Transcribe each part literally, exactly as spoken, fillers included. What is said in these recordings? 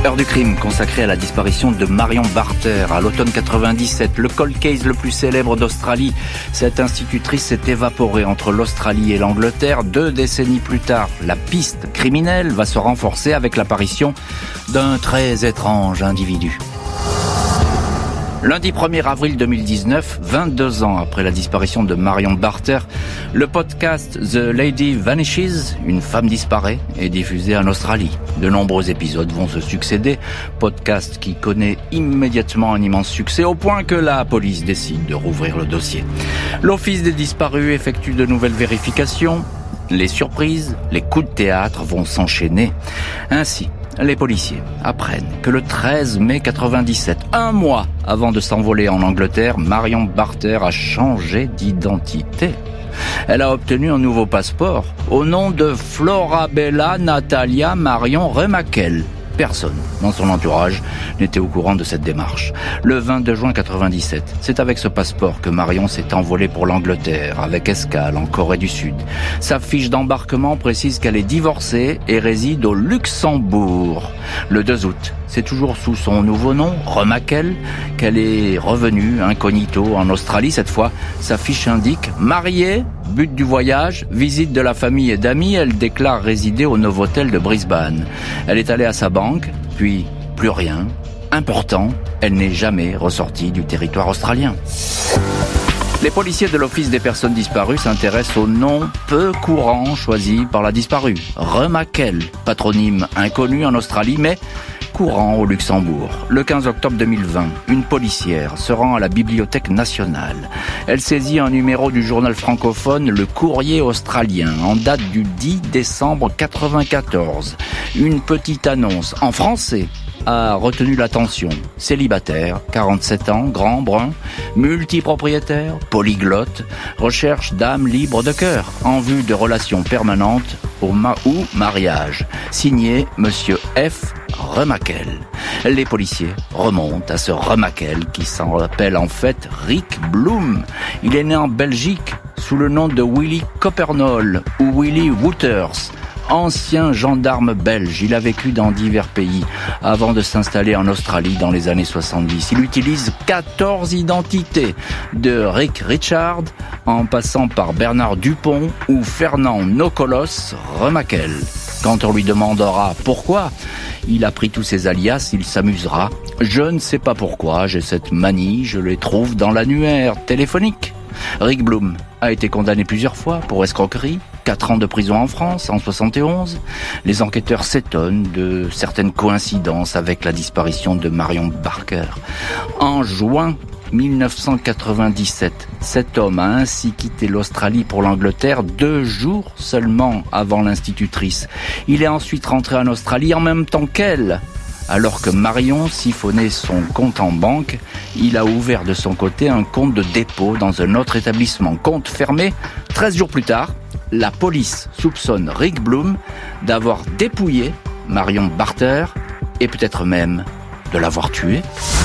Heure du crime consacrée à la disparition de Marion Barter à l'automne quatre-vingt-dix-sept. Le cold case le plus célèbre d'Australie. Cette institutrice s'est évaporée entre l'Australie et l'Angleterre. Deux décennies plus tard, la piste criminelle va se renforcer avec l'apparition d'un très étrange individu. Lundi premier avril deux mille dix-neuf, vingt-deux ans après la disparition de Marion Barter, le podcast The Lady Vanishes, une femme disparaît, est diffusé en Australie. De nombreux épisodes vont se succéder, podcast qui connaît immédiatement un immense succès au point que la police décide de rouvrir le dossier. L'Office des disparus effectue de nouvelles vérifications. Les surprises, les coups de théâtre vont s'enchaîner. Ainsi, les policiers apprennent que le treize mai quatre-vingt-dix-sept, un mois avant de s'envoler en Angleterre, Marion Barter a changé d'identité. Elle a obtenu un nouveau passeport au nom de Florabella Natalia Marion Remakel. Personne dans son entourage n'était au courant de cette démarche. Le vingt-deux juin quatre-vingt-dix-sept, c'est avec ce passeport que Marion s'est envolée pour l'Angleterre, avec escale en Corée du Sud. Sa fiche d'embarquement précise qu'elle est divorcée et réside au Luxembourg. Le deux août, c'est toujours sous son nouveau nom, Remakel, qu'elle est revenue incognito en Australie. Cette fois, sa fiche indique mariée, but du voyage, visite de la famille et d'amis. Elle déclare résider au Novotel de Brisbane. Elle est allée à sa banque, puis plus rien. Important, elle n'est jamais ressortie du territoire australien. Les policiers de l'Office des personnes disparues s'intéressent au nom peu courant choisi par la disparue. Remakel, patronyme inconnu en Australie, mais courant au Luxembourg. Le quinze octobre deux mille vingt, une policière se rend à la Bibliothèque nationale. Elle saisit un numéro du journal francophone Le Courrier australien, en date du dix décembre quatre-vingt-quatorze. Une petite annonce en français a retenu l'attention. Célibataire, quarante-sept ans, grand, brun, multipropriétaire, polyglotte, recherche d'âme libre de cœur, en vue de relations permanentes au ma- ou mariage. Signé Monsieur F. Remakel. Les policiers remontent à ce Remakel qui s'en appelle en fait Rick Bloom. Il est né en Belgique sous le nom de Willy Coppernol ou Willy Wouters. Ancien gendarme belge, il a vécu dans divers pays avant de s'installer en Australie dans les années soixante-dix. Il utilise quatorze identités, de Rick Richard en passant par Bernard Dupont ou Fernand Nokolos Remakel. Quand on lui demandera pourquoi il a pris tous ces alias, il s'amusera. Je ne sais pas pourquoi, j'ai cette manie, je les trouve dans l'annuaire téléphonique. Rick Bloom a été condamné plusieurs fois pour escroquerie, quatre ans de prison en France en soixante et onze. Les enquêteurs s'étonnent de certaines coïncidences avec la disparition de Marion Barter. En juin mille neuf cent quatre-vingt-dix-sept, cet homme a ainsi quitté l'Australie pour l'Angleterre deux jours seulement avant l'institutrice. Il est ensuite rentré en Australie en même temps qu'elle. Alors que Marion siphonnait son compte en banque, il a ouvert de son côté un compte de dépôt dans un autre établissement. Compte fermé, treize jours plus tard, la police soupçonne Rick Bloom d'avoir dépouillé Marion Barter et peut-être même de l'avoir tuée.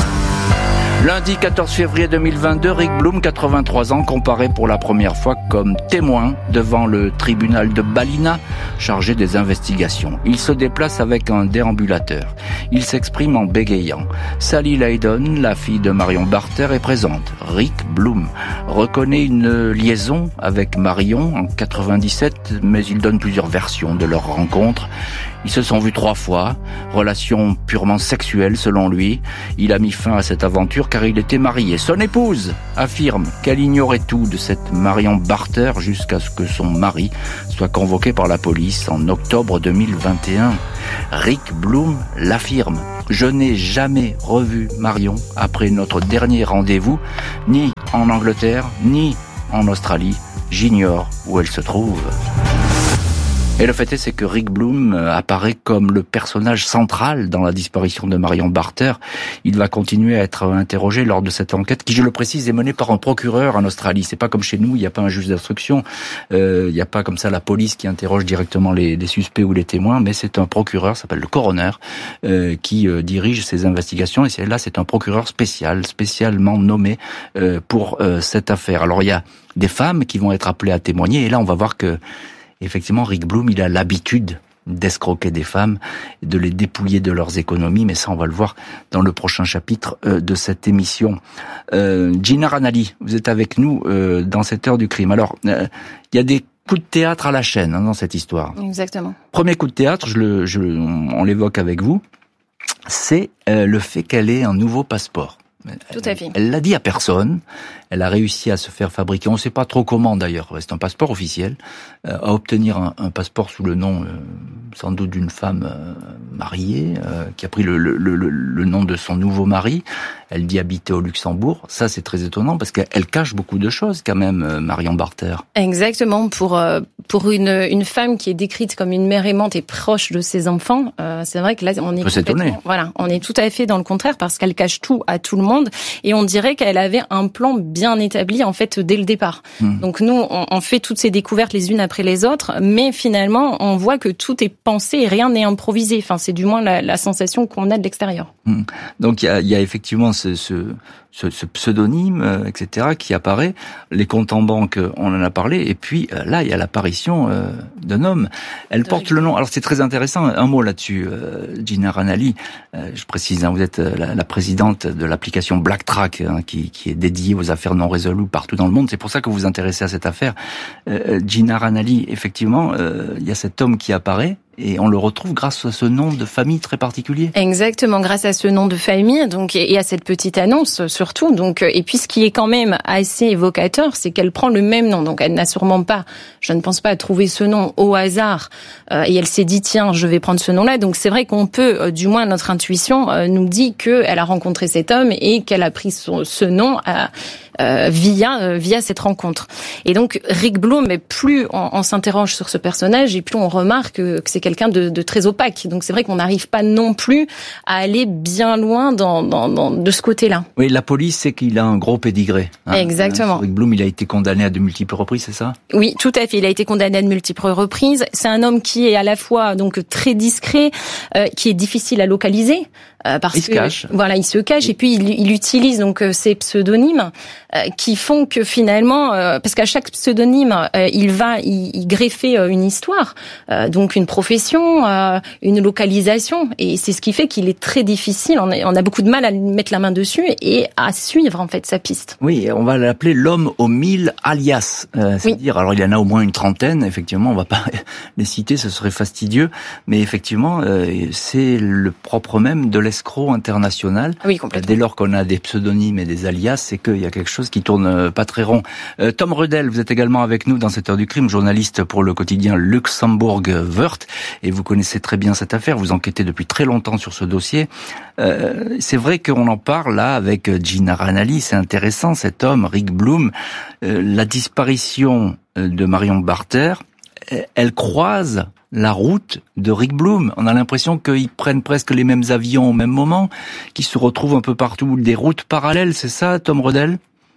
Lundi quatorze février deux mille vingt-deux, Rick Bloom, quatre-vingt-trois ans, comparaît pour la première fois comme témoin devant le tribunal de Ballina, chargé des investigations. Il se déplace avec un déambulateur. Il s'exprime en bégayant. Sally Lydon, la fille de Marion Barter, est présente. Rick Bloom reconnaît une liaison avec Marion en quatre-vingt-dix-sept, mais il donne plusieurs versions de leur rencontre. Ils se sont vus trois fois, relation purement sexuelle selon lui. Il a mis fin à cette aventure car il était marié. Son épouse affirme qu'elle ignorait tout de cette Marion Barter jusqu'à ce que son mari soit convoqué par la police en octobre deux mille vingt et un. Rick Bloom l'affirme. Je n'ai jamais revu Marion après notre dernier rendez-vous, ni en Angleterre, ni en Australie. J'ignore où elle se trouve. Et le fait est, c'est que Rick Bloom apparaît comme le personnage central dans la disparition de Marion Barter. Il va continuer à être interrogé lors de cette enquête, qui, je le précise, est menée par un procureur en Australie. C'est pas comme chez nous, il n'y a pas un juge d'instruction, euh, il n'y a pas comme ça la police qui interroge directement les, les suspects ou les témoins, mais c'est un procureur, s'appelle le coroner, euh, qui euh, dirige ces investigations. Et c'est, là, c'est un procureur spécial, spécialement nommé euh, pour euh, cette affaire. Alors, il y a des femmes qui vont être appelées à témoigner, et là, on va voir que effectivement, Rick Bloom, il a l'habitude d'escroquer des femmes, de les dépouiller de leurs économies, mais ça on va le voir dans le prochain chapitre euh, de cette émission. Euh, Gina Ranalli, vous êtes avec nous euh, dans cette heure du crime. Alors, il euh, y a des coups de théâtre à la chaîne hein, dans cette histoire. Exactement. Premier coup de théâtre, je le, je, on l'évoque avec vous, c'est euh, le fait qu'elle ait un nouveau passeport. Tout à fait. Elle l'a dit à personne. Elle a réussi à se faire fabriquer, on ne sait pas trop comment d'ailleurs, c'est un passeport officiel, euh, à obtenir un, un passeport sous le nom, euh, sans doute d'une femme euh, mariée, euh, qui a pris le, le, le, le nom de son nouveau mari. Elle dit habiter au Luxembourg. Ça, c'est très étonnant parce qu'elle cache beaucoup de choses quand même, euh, Marion Barter. Exactement. Pour euh, pour une une femme qui est décrite comme une mère aimante et proche de ses enfants, euh, c'est vrai que là, on est complètement, voilà, on est tout à fait dans le contraire parce qu'elle cache tout à tout le monde et on dirait qu'elle avait un plan bien établi en fait dès le départ. Mmh. Donc nous, on, on fait toutes ces découvertes les unes après les autres, mais finalement, on voit que tout est pensé et rien n'est improvisé. Enfin, c'est du moins la, la sensation qu'on a de l'extérieur. Mmh. Donc il y a, y a effectivement ce, ce, ce, ce pseudonyme, euh, et cetera, qui apparaît. Les comptes en banque, on en a parlé. Et puis euh, là, il y a l'apparition euh, d'un homme. Elle de porte Rick. Le nom. Alors c'est très intéressant. Un mot là-dessus, euh, Gina Ranalli. Euh, je précise, hein, vous êtes la, la présidente de l'application BlackTrack, hein, qui, qui est dédiée aux affaires non résolues partout dans le monde. C'est pour ça que vous vous intéressez à cette affaire. Euh, Gina Ranalli, effectivement, euh, il y a cet homme qui apparaît. Et on le retrouve grâce à ce nom de famille très particulier. Exactement, grâce à ce nom de famille, donc et à cette petite annonce surtout. Donc et puis ce qui est quand même assez évocateur, c'est qu'elle prend le même nom. Donc elle n'a sûrement pas, je ne pense pas, trouvé ce nom au hasard. Euh, et elle s'est dit tiens, je vais prendre ce nom-là. Donc c'est vrai qu'on peut, euh, du moins notre intuition euh, nous dit que elle a rencontré cet homme et qu'elle a pris son, ce nom à, euh, via euh, via cette rencontre. Et donc Rick Bloom, mais plus on, on s'interroge sur ce personnage et plus on remarque que, que c'est quelqu'un de, de très opaque. Donc c'est vrai qu'on n'arrive pas non plus à aller bien loin dans, dans, dans de ce côté-là. Oui, la police sait qu'il a un gros pédigré. Hein. Exactement. Rick Bloom, il a été condamné à de multiples reprises, c'est ça ? Oui, tout à fait. Il a été condamné à de multiples reprises. C'est un homme qui est à la fois donc très discret, euh, qui est difficile à localiser. Euh, parce il se que, cache. Voilà, il se cache et puis il, il utilise donc euh, ces pseudonymes euh, qui font que finalement, euh, parce qu'à chaque pseudonyme, euh, il va y, y greffer euh, une histoire, euh, donc une profession, euh, une localisation, et c'est ce qui fait qu'il est très difficile. On a, on a beaucoup de mal à mettre la main dessus et à suivre en fait sa piste. Oui, on va l'appeler l'homme aux mille alias. Euh, c'est-à-dire, oui. Alors il y en a au moins une trentaine. Effectivement, on va pas les citer, ce serait fastidieux, mais effectivement, euh, c'est le propre même de l'escroc international. Oui, complètement. Dès lors qu'on a des pseudonymes et des alias, c'est qu'il y a quelque chose qui tourne pas très rond. Euh, Tom Rudel, vous êtes également avec nous dans cette heure du crime, journaliste pour le quotidien Luxembourg Wörth, et vous connaissez très bien cette affaire, vous enquêtez depuis très longtemps sur ce dossier. Euh, c'est vrai qu'on en parle là avec Gina Ranalli, c'est intéressant, cet homme, Rick Bloom, euh, la disparition de Marion Barter, elle croise la route de Rick Bloom. On a l'impression qu'ils prennent presque les mêmes avions au même moment, qu'ils se retrouvent un peu partout, des routes parallèles, c'est ça, Tom Rudel ?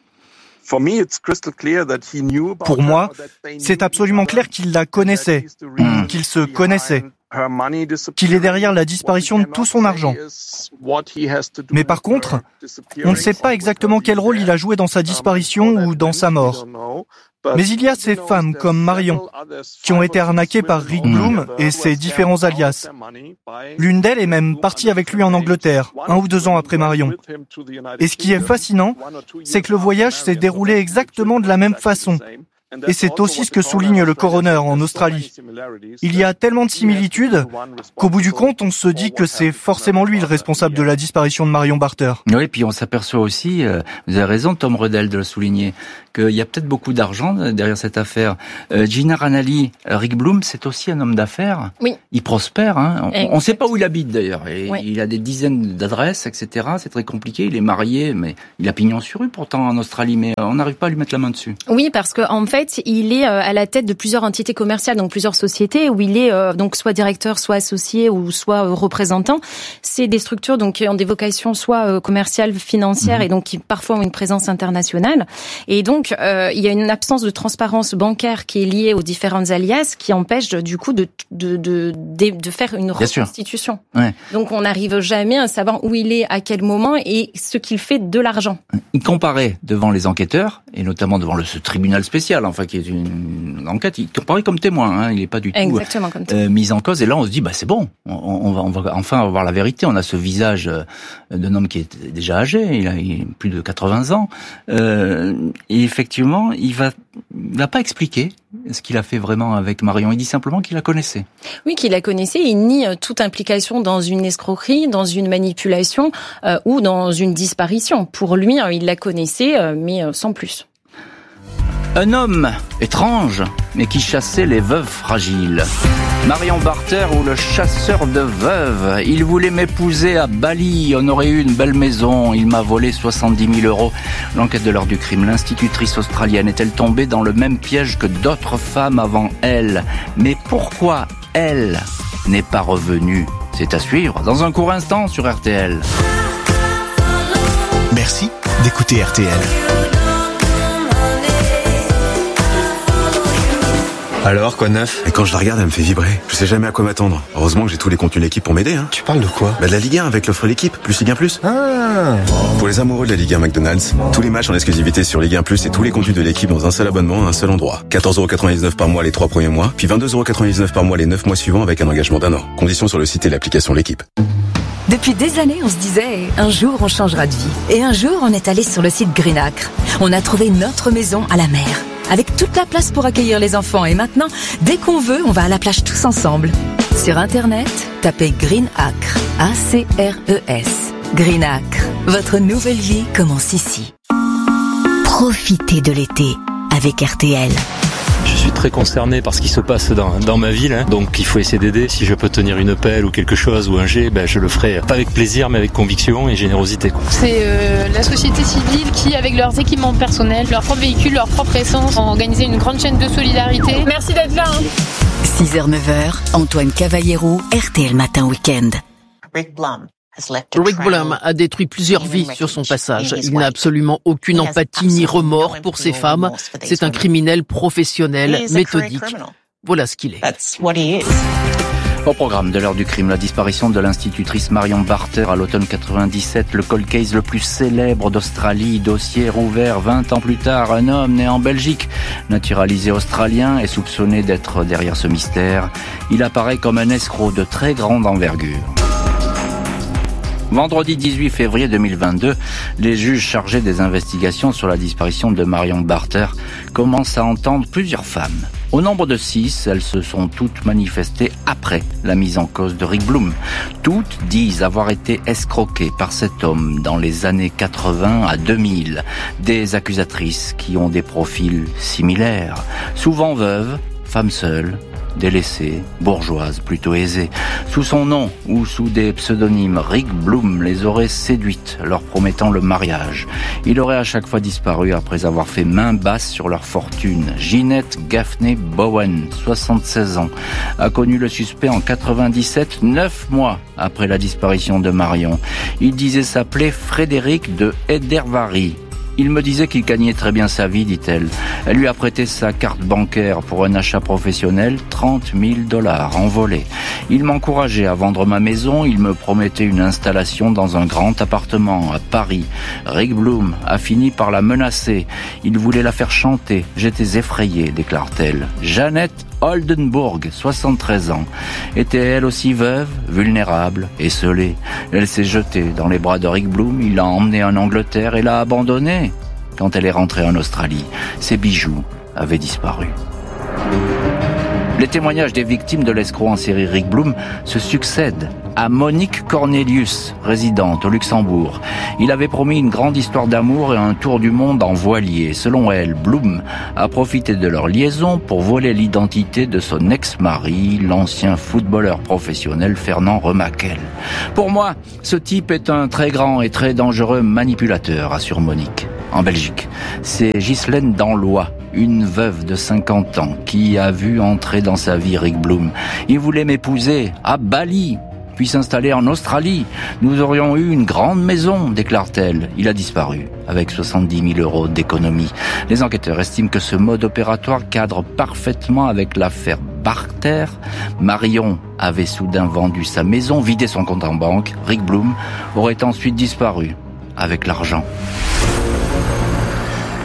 Pour moi, c'est absolument clair qu'il la connaissait, mmh. qu'il se connaissait, qu'il est derrière la disparition de tout son argent. Mais par contre, on ne sait pas exactement quel rôle il a joué dans sa disparition ou dans sa mort. Mais il y a ces femmes comme Marion qui ont été arnaquées par Rick Bloom et ses différents alias. L'une d'elles est même partie avec lui en Angleterre, un ou deux ans après Marion. Et ce qui est fascinant, c'est que le voyage s'est déroulé exactement de la même façon. Et c'est aussi ce que souligne le coroner en Australie. Il y a tellement de similitudes qu'au bout du compte, on se dit que c'est forcément lui le responsable de la disparition de Marion Barter. Oui, puis on s'aperçoit aussi, euh, vous avez raison Tom Rudel de le souligner, qu'il y a peut-être beaucoup d'argent derrière cette affaire. Euh, Gina Ranalli, Rick Bloom, c'est aussi un homme d'affaires. Oui. Il prospère. Hein. On ne sait pas où il habite d'ailleurs. Et oui. Il a des dizaines d'adresses, et cetera. C'est très compliqué. Il est marié, mais il a pignon sur rue pourtant en Australie. Mais on n'arrive pas à lui mettre la main dessus. Oui, parce que en fait, il est à la tête de plusieurs entités commerciales, donc plusieurs sociétés où il est euh, donc soit directeur, soit associé ou soit euh, représentant. C'est des structures donc qui ont des vocations soit euh, commerciales, financières, mmh. et donc qui parfois ont une présence internationale. Et donc euh, il y a une absence de transparence bancaire qui est liée aux différentes alias, qui empêche du coup de de de de, de faire une Bien reconstitution. Ouais. Donc on n'arrive jamais à savoir où il est, à quel moment et ce qu'il fait de l'argent. Il comparait devant les enquêteurs et notamment devant le, ce tribunal spécial. Pascal, enfin qui est une enquête, il comparait comme témoin, hein, il n'est pas du tout Exactement, comme euh, mis en cause. Et là, on se dit, bah c'est bon, on, on va, on va enfin avoir la vérité. On a ce visage euh, d'un homme qui est déjà âgé, il a, il a plus de quatre-vingts ans, euh, et effectivement, il va, il va pas expliquer ce qu'il a fait vraiment avec Marion. Il dit simplement qu'il la connaissait. Oui, qu'il la connaissait. Il nie toute implication dans une escroquerie, dans une manipulation euh, ou dans une disparition. Pour lui, il la connaissait, euh, mais sans plus. Un homme étrange, mais qui chassait les veuves fragiles. Marion Barter ou le chasseur de veuves. Il voulait m'épouser à Bali, on aurait eu une belle maison. Il m'a volé soixante-dix mille euros. L'enquête de l'heure du crime. L'institutrice australienne est-elle tombée dans le même piège que d'autres femmes avant elle? Mais pourquoi elle n'est pas revenue? C'est à suivre dans un court instant sur R T L. Merci d'écouter R T L. Alors, quoi de neuf? Et quand je la regarde, elle me fait vibrer. Je sais jamais à quoi m'attendre. Heureusement que j'ai tous les contenus de l'équipe pour m'aider, hein. Tu parles de quoi? Bah de la Ligue un avec l'offre l'équipe, plus Ligue un plus. Ah. Pour les amoureux de la Ligue un McDonald's, tous les matchs en exclusivité sur Ligue un plus et tous les contenus de l'équipe dans un seul abonnement à un seul endroit. quatorze euros quatre-vingt-dix-neuf par mois les trois premiers mois, puis vingt-deux euros quatre-vingt-dix-neuf par mois les neuf mois suivants avec un engagement d'un an. Conditions sur le site et l'application l'équipe. Depuis des années, on se disait, un jour on changera de vie. Et un jour, on est allé sur le site Green Acre. On a trouvé notre maison à la mer, avec toute la place pour accueillir les enfants. Et maintenant, dès qu'on veut, on va à la plage tous ensemble. Sur Internet, tapez Green Acre, A C R E S. Green Acre, votre nouvelle vie commence ici. Profitez de l'été avec R T L. Je suis très concerné par ce qui se passe dans, dans ma ville, hein. Donc il faut essayer d'aider. Si je peux tenir une pelle ou quelque chose ou un jet, ben, je le ferai pas avec plaisir mais avec conviction et générosité, quoi. C'est euh, la société civile qui, avec leurs équipements personnels, leurs propres véhicules, leur propre essence, ont organisé une grande chaîne de solidarité. Merci d'être là. Hein. six heures neuf heures, Antoine Cavallero, R T L Matin Week-end. Rick Blum. Rick Blum a détruit plusieurs vies sur son passage. Il n'a absolument aucune empathie ni remords pour ces femmes. C'est un criminel professionnel, méthodique. Voilà ce qu'il est. Au programme de l'heure du crime, la disparition de l'institutrice Marion Barter à l'automne quatre-vingt-dix-sept, le cold case le plus célèbre d'Australie, dossier rouvert vingt ans plus tard. Un homme né en Belgique, naturalisé australien et soupçonné d'être derrière ce mystère. Il apparaît comme un escroc de très grande envergure. Vendredi dix-huit février deux mille vingt-deux, les juges chargés des investigations sur la disparition de Marion Barter commencent à entendre plusieurs femmes. Au nombre de six, elles se sont toutes manifestées après la mise en cause de Rick Blum. Toutes disent avoir été escroquées par cet homme dans les années quatre-vingts à deux mille. Des accusatrices qui ont des profils similaires, souvent veuves, femmes seules, délaissée, bourgeoise, plutôt aisée. Sous son nom ou sous des pseudonymes, Rick Blum les aurait séduites, leur promettant le mariage. Il aurait à chaque fois disparu après avoir fait main basse sur leur fortune. Ginette Gaffney Bowen, soixante-seize ans, a connu le suspect en quatre-vingt-dix-sept, neuf mois après la disparition de Marion. Il disait s'appeler Frédéric de Edervary. Il me disait qu'il gagnait très bien sa vie, dit-elle. Elle lui a prêté sa carte bancaire pour un achat professionnel, trente mille dollars en volée. Il m'encourageait à vendre ma maison, il me promettait une installation dans un grand appartement à Paris. Rick Blum a fini par la menacer. Il voulait la faire chanter. J'étais effrayée, déclare-t-elle. Jeannette Oldenburg, soixante-treize ans, était elle aussi veuve, vulnérable, esseulée. Elle s'est jetée dans les bras de Rick Blum, il l'a emmenée en Angleterre et l'a abandonnée. Quand elle est rentrée en Australie, ses bijoux avaient disparu. Les témoignages des victimes de l'escroc en série Rick Blum se succèdent. À Monique Cornelius, résidente au Luxembourg. Il avait promis une grande histoire d'amour et un tour du monde en voilier. Selon elle, Blum a profité de leur liaison pour voler l'identité de son ex-mari, l'ancien footballeur professionnel Fernand Remaquel. Pour moi, ce type est un très grand et très dangereux manipulateur, assure Monique. En Belgique, c'est Ghislaine Danlois, une veuve de cinquante ans, qui a vu entrer dans sa vie Rick Blum. Il voulait m'épouser à Bali, puis s'installer en Australie. Nous aurions eu une grande maison, déclare-t-elle. Il a disparu, avec soixante-dix mille euros d'économie. Les enquêteurs estiment que ce mode opératoire cadre parfaitement avec l'affaire Barter. Marion avait soudain vendu sa maison, vidé son compte en banque. Rick Blum aurait ensuite disparu avec l'argent.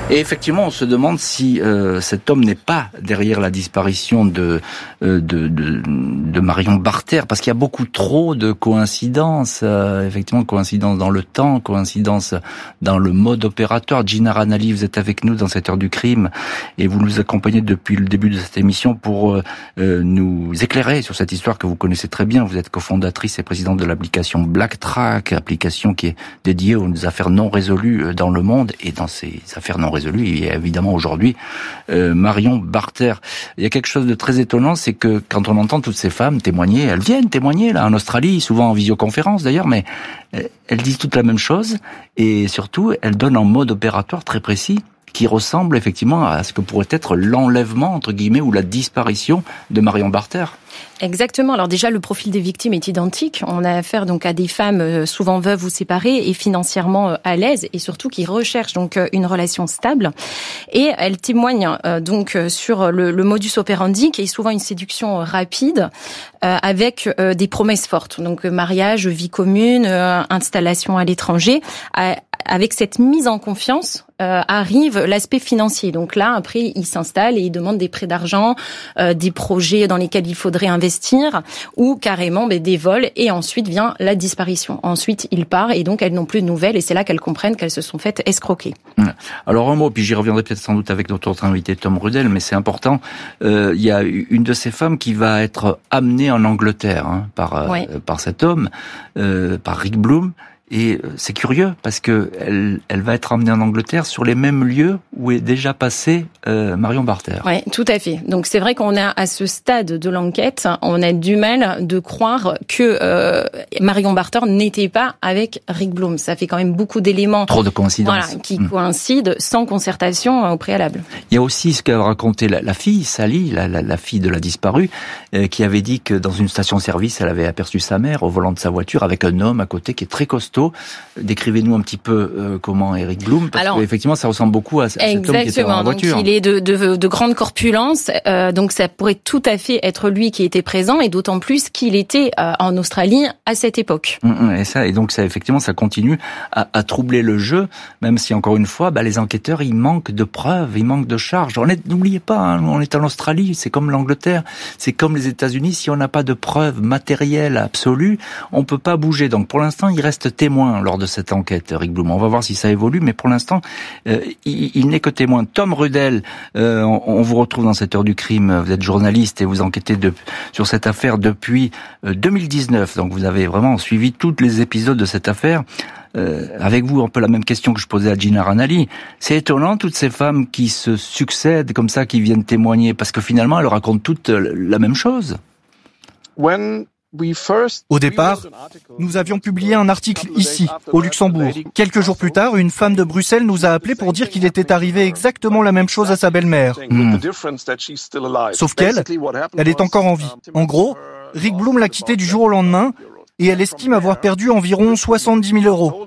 Et effectivement, on se demande si euh, cet homme n'est pas derrière la disparition de, euh, de, de, de Marion Barther, parce qu'il y a beaucoup trop de coïncidences, euh, effectivement, coïncidences dans le temps, coïncidences dans le mode opératoire. Gina Ranelli, vous êtes avec nous dans cette heure du crime, et vous nous accompagnez depuis le début de cette émission pour euh, nous éclairer sur cette histoire que vous connaissez très bien. Vous êtes cofondatrice et présidente de l'application BlackTrack, application qui est dédiée aux affaires non résolues dans le monde, et dans ces affaires non résolues, il y a évidemment aujourd'hui euh, Marion Barther. Il y a quelque chose de très étonnant, c'est que quand on entend toutes ces femmes témoigner, elles viennent témoigner là en Australie, souvent en visioconférence d'ailleurs, mais euh, elles disent toutes la même chose, et surtout elles donnent un mode opératoire très précis qui ressemble effectivement à ce que pourrait être l'enlèvement, entre guillemets, ou la disparition de Marion Barther. Exactement. Alors déjà, le profil des victimes est identique. On a affaire donc à des femmes souvent veuves ou séparées et financièrement à l'aise, et surtout qui recherchent donc une relation stable. Et elles témoignent donc sur le, le modus operandi, qui est souvent une séduction rapide avec des promesses fortes. Donc mariage, vie commune, installation à l'étranger. Avec cette mise en confiance euh, arrive l'aspect financier. Donc là, après, ils s'installent et ils demandent des prêts d'argent, euh, des projets dans lesquels il faudrait investir, ou carrément ben, des vols, et ensuite vient la disparition. Ensuite, ils partent et donc elles n'ont plus de nouvelles, et c'est là qu'elles comprennent qu'elles se sont faites escroquer. Alors un mot, puis j'y reviendrai peut-être sans doute avec notre autre invité Tom Rudel, mais c'est important. Euh, il y a une de ces femmes qui va être amenée en Angleterre hein, par, ouais. euh, par cet homme, euh, par Rick Bloom. Et c'est curieux parce que elle, elle va être emmenée en Angleterre sur les mêmes lieux où est déjà passée euh, Marion Barther. Oui, tout à fait. Donc c'est vrai qu'on a à ce stade de l'enquête, on a du mal de croire que euh, Marion Barther n'était pas avec Rick Bloom. Ça fait quand même beaucoup d'éléments. Trop de coïncidences. Voilà, qui mmh. coïncident sans concertation au préalable. Il y a aussi ce qu'a raconté la, la fille, Sally, la, la, la fille de la disparue, euh, qui avait dit que dans une station-service, elle avait aperçu sa mère au volant de sa voiture avec un homme à côté qui est très costaud. Décrivez-nous un petit peu euh, comment est Rick Bloom, parce Alors, qu'effectivement ça ressemble beaucoup à, à cet homme qui était dans la voiture. Donc il est de, de, de grande corpulence, euh, donc ça pourrait tout à fait être lui qui était présent, et d'autant plus qu'il était euh, en Australie à cette époque. Et ça, et donc ça effectivement ça continue à, à troubler le jeu, même si encore une fois, bah, les enquêteurs ils manquent de preuves, ils manquent de charges. On est, n'oubliez pas, hein, on est en Australie, c'est comme l'Angleterre, c'est comme les États-Unis. Si on n'a pas de preuves matérielles absolues, on peut pas bouger. Donc pour l'instant, il reste témoin lors de cette enquête, Rick Bloom. On va voir si ça évolue, mais pour l'instant, euh, il, il n'est que témoin. Tom Rudel, euh, on, on vous retrouve dans cette heure du crime. Vous êtes journaliste et vous enquêtez de, sur cette affaire depuis euh, deux mille dix-neuf. Donc vous avez vraiment suivi tous les épisodes de cette affaire. Euh, avec vous, un peu la même question que je posais à Gina Ranelli. C'est étonnant, toutes ces femmes qui se succèdent comme ça, qui viennent témoigner, parce que finalement, elles racontent toutes la même chose. When Au départ, nous avions publié un article ici, au Luxembourg. Quelques jours plus tard, une femme de Bruxelles nous a appelé pour dire qu'il était arrivé exactement la même chose à sa belle-mère. Mmh. Sauf qu'elle, elle est encore en vie. En gros, Rick Bloom l'a quittée du jour au lendemain, et elle estime avoir perdu environ soixante-dix mille euros.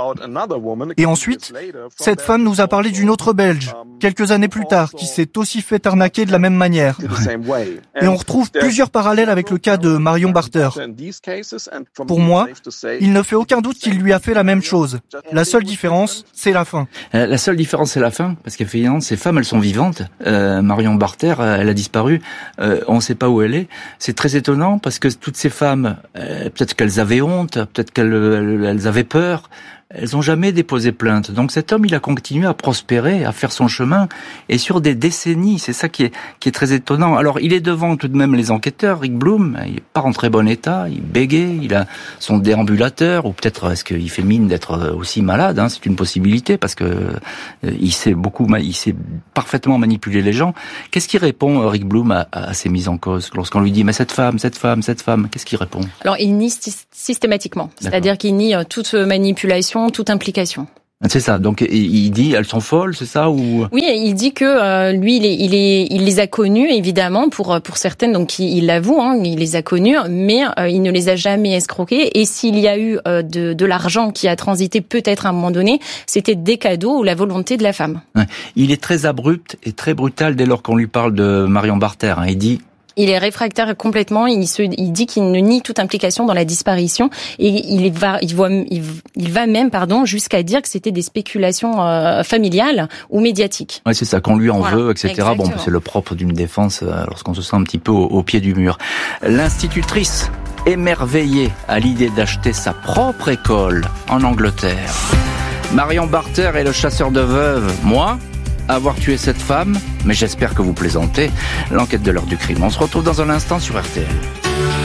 Et ensuite, cette femme nous a parlé d'une autre Belge, quelques années plus tard, qui s'est aussi fait arnaquer de la même manière. Et on retrouve plusieurs parallèles avec le cas de Marion Barther. Pour moi, il ne fait aucun doute qu'il lui a fait la même chose. La seule différence, c'est la fin. La seule différence, c'est la fin, parce qu'effectivement, ces femmes, elles sont vivantes. Euh, Marion Barther, elle a disparu. Euh, on ne sait pas où elle est. C'est très étonnant, parce que toutes ces femmes, euh, peut-être qu'elles avaient honte, peut-être qu'elles elles avaient peur. Elles n'ont jamais déposé plainte. Donc cet homme, il a continué à prospérer, à faire son chemin, et sur des décennies. C'est ça qui est, qui est très étonnant. Alors, il est devant tout de même les enquêteurs, Rick Bloom. Il n'est pas en très bon état, il bégaye, il a son déambulateur, ou peut-être est-ce qu'il fait mine d'être aussi malade, hein, c'est une possibilité, parce que euh, il sait beaucoup, il sait parfaitement manipuler les gens. Qu'est-ce qu'il répond, Rick Bloom, à, à ces mises en cause? Lorsqu'on lui dit, mais cette femme, cette femme, cette femme, qu'est-ce qu'il répond? Alors, il nie systématiquement. C'est-à-dire qu'il nie toute manipulation, toute implication. C'est ça. Donc il dit elles sont folles, c'est ça ou Oui, il dit que euh, lui il, est, il, est, il les a connues évidemment pour pour certaines, donc il, il l'avoue, hein, il les a connues, mais euh, il ne les a jamais escroquées. Et s'il y a eu euh, de, de l'argent qui a transité peut-être à un moment donné, c'était des cadeaux ou la volonté de la femme. Il est très abrupt et très brutal dès lors qu'on lui parle de Marion Barther. Hein. Il dit Il est réfractaire complètement. Il se, il dit qu'il ne nie toute implication dans la disparition et il va, il voit, il, il va même, pardon, jusqu'à dire que c'était des spéculations euh, familiales ou médiatiques. Oui, c'est ça, qu'on lui en voilà, veut, et cetera. Exactement. Bon, c'est le propre d'une défense euh, lorsqu'on se sent un petit peu au, au pied du mur. L'institutrice, émerveillée à l'idée d'acheter sa propre école en Angleterre. Marion Barter est le chasseur de veuves. Moi, avoir tué cette femme, mais j'espère que vous plaisantez. L'enquête de l'heure du crime. On se retrouve dans un instant sur R T L.